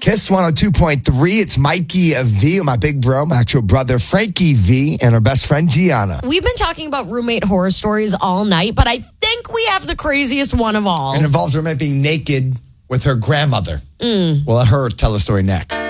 Kiss 102.3. It's Mikey V, my big bro, my actual brother Frankie V, and our best friend Gianna. We've been talking about roommate horror stories all night, but I think we have the craziest one of all. It involves a roommate being naked with her grandmother. We'll let her tell the story next.